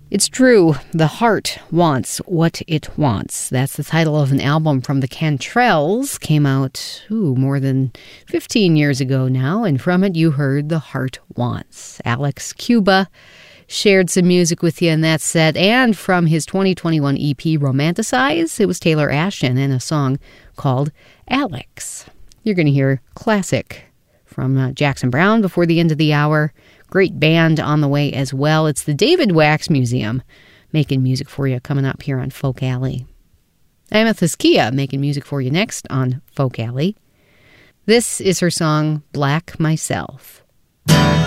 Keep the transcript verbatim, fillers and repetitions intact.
It's true, the heart wants what it wants. That's the title of an album from the Cantrells. Came out, ooh, more than fifteen years ago now, and from it you heard The Heart Wants. Alex Cuba shared some music with you in that set, and from his twenty twenty-one E P Romanticize, it was Taylor Ashton and a song called Alex. You're going to hear classic from uh, Jackson Browne before the end of the hour. Great band on the way as well. It's the David Wax Museum making music for you coming up here on Folk Alley. Amethyst Kia making music for you next on Folk Alley. This is her song, Black Myself.